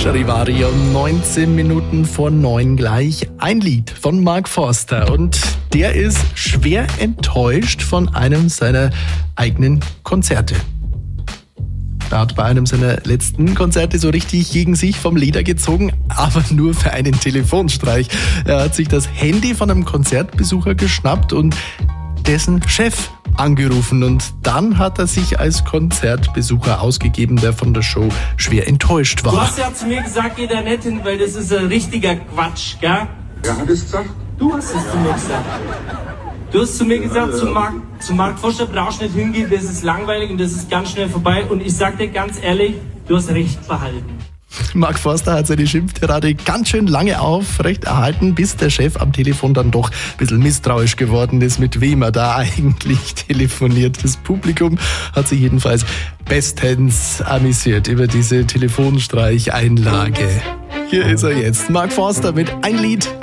Charivari um 19 Minuten vor 9 gleich. Ein Lied von Mark Forster und der ist schwer enttäuscht von einem seiner eigenen Konzerte. Er hat bei einem seiner letzten Konzerte so richtig gegen sich vom Leder gezogen, aber nur für einen Telefonstreich. Er hat sich das Handy von einem Konzertbesucher geschnappt und dessen Chef angerufen und dann hat er sich als Konzertbesucher ausgegeben, der von der Show schwer enttäuscht war. Du hast ja zu mir gesagt, geh da nicht hin, weil das ist ein richtiger Quatsch, gell? Wer hat es gesagt? Du hast es zu mir gesagt. Du hast zu mir gesagt, zu Mark Forster brauchst du nicht hingehen, das ist langweilig und das ist ganz schnell vorbei. Und ich sag dir ganz ehrlich, du hast recht behalten. Mark Forster hat seine Schimpftirade ganz schön lange aufrecht erhalten, bis der Chef am Telefon dann doch ein bisschen misstrauisch geworden ist, mit wem er da eigentlich telefoniert. Das Publikum hat sich jedenfalls bestens amüsiert über diese Telefonstreicheinlage. Hier ist er jetzt, Mark Forster mit Ein Lied